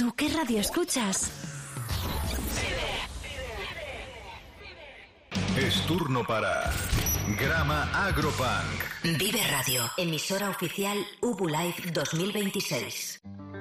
¿Tú qué radio escuchas? Es turno para Grama Agropunk. Vive Radio, emisora oficial Ubu Live 2026.